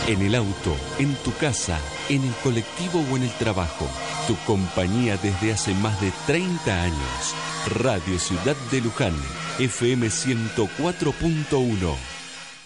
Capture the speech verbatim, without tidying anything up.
En el auto, en tu casa, en el colectivo o en el trabajo. Tu compañía desde hace más de treinta años. Radio Ciudad de Luján, F M ciento cuatro punto uno.